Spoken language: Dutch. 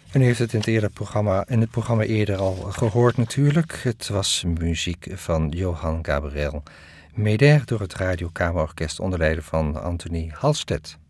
En u heeft het in het programma eerder al gehoord natuurlijk. Het was muziek van Johann Gabriel Médère door het Radiokamerorkest onder leiding van Anthony Halstead.